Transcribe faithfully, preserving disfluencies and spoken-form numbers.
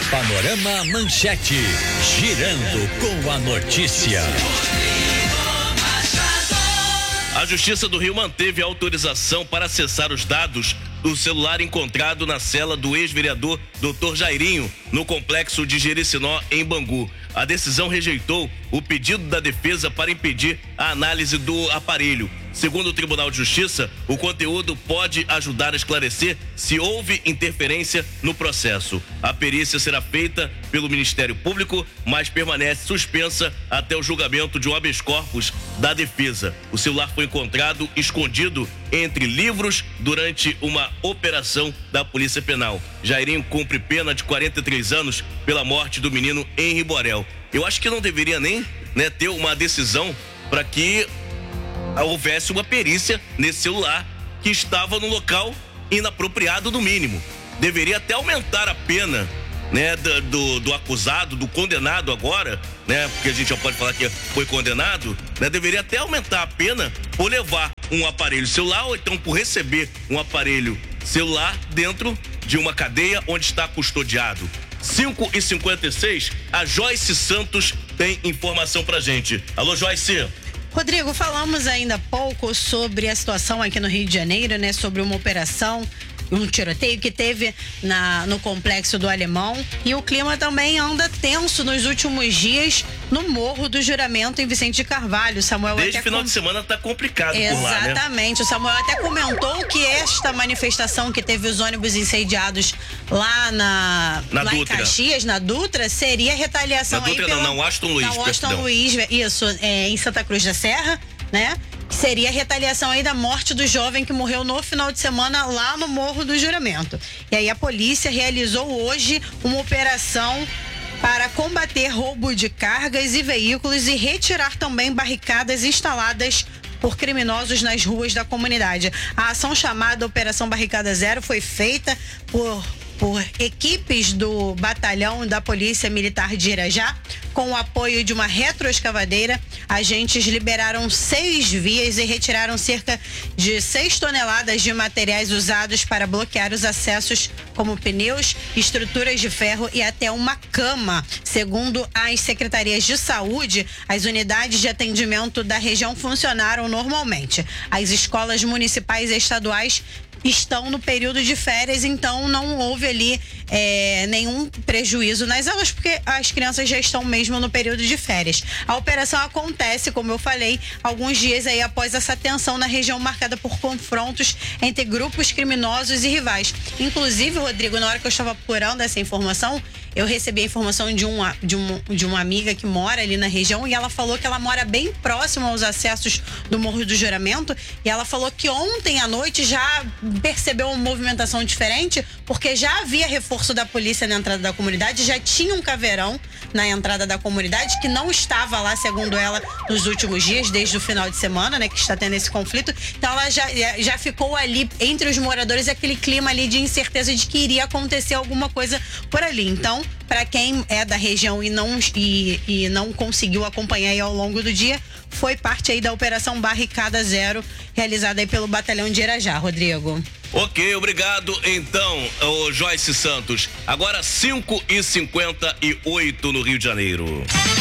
Panorama Manchete, girando com a notícia. A Justiça do Rio manteve a autorização para acessar os dados do celular encontrado na cela do ex-vereador doutor Jairinho, no complexo de Jericinó, em Bangu. A decisão rejeitou o pedido da defesa para impedir a análise do aparelho. Segundo o Tribunal de Justiça, o conteúdo pode ajudar a esclarecer se houve interferência no processo. A perícia será feita pelo Ministério Público, mas permanece suspensa até o julgamento de um habeas corpus da defesa. O celular foi encontrado escondido entre livros durante uma operação da Polícia Penal. Jairinho cumpre pena de quarenta e três anos pela morte do menino Henri Borel. Eu acho que não deveria nem, né, ter uma decisão para que houvesse uma perícia nesse celular que estava no local inapropriado, no mínimo. Deveria até aumentar a pena, né, do, do, do acusado, do condenado agora, né, porque a gente já pode falar que foi condenado, né, deveria até aumentar a pena por levar um aparelho celular ou então por receber um aparelho celular dentro de uma cadeia onde está custodiado. cinco e cinquenta e seis, a Joyce Santos tem informação pra gente. Alô, Joyce. Rodrigo, falamos ainda há pouco sobre a situação aqui no Rio de Janeiro, né? Sobre uma operação, um tiroteio que teve na, no Complexo do Alemão. E o clima também anda tenso nos últimos dias no Morro do Juramento, em Vicente de Carvalho. Samuel Desde até final com... de semana tá complicado por lá, né? Exatamente. O Samuel até comentou que esta manifestação que teve os ônibus incendiados lá na, na lá Dutra. em Caxias, na Dutra, seria retaliação na aí Dutra, pela... não, não, Washington Luiz, na Washington perdão. Luiz, isso, é, em Santa Cruz da Serra, né? Seria a retaliação aí da morte do jovem que morreu no final de semana lá no Morro do Juramento. E aí a polícia realizou hoje uma operação para combater roubo de cargas e veículos e retirar também barricadas instaladas por criminosos nas ruas da comunidade. A ação chamada Operação Barricada Zero foi feita por por equipes do batalhão da Polícia Militar de Irajá, com o apoio de uma retroescavadeira. Agentes liberaram seis vias e retiraram cerca de seis toneladas de materiais usados para bloquear os acessos, como pneus, estruturas de ferro e até uma cama. Segundo as secretarias de saúde, as unidades de atendimento da região funcionaram normalmente. As escolas municipais e estaduais estão no período de férias, então não houve ali é, nenhum prejuízo nas aulas, porque as crianças já estão mesmo no período de férias. A operação acontece, como eu falei, alguns dias aí após essa tensão na região marcada por confrontos entre grupos criminosos e rivais. Inclusive, Rodrigo, na hora que eu estava apurando essa informação, eu recebi a informação de uma, de, um, de uma amiga que mora ali na região e ela falou que ela mora bem próximo aos acessos do Morro do Juramento, e ela falou que ontem à noite já percebeu uma movimentação diferente, porque já havia reforço da polícia na entrada da comunidade, já tinha um caveirão na entrada da comunidade que não estava lá, segundo ela, nos últimos dias, desde o final de semana, né, que está tendo esse conflito. Então ela já, já ficou ali entre os moradores aquele clima ali de incerteza de que iria acontecer alguma coisa por ali. Então, para quem é da região e não, e, e não conseguiu acompanhar aí ao longo do dia, foi parte aí da Operação Barricada Zero, realizada aí pelo Batalhão de Irajá, Rodrigo. Ok, obrigado então, o Joyce Santos. Agora cinco e cinquenta e oito no Rio de Janeiro.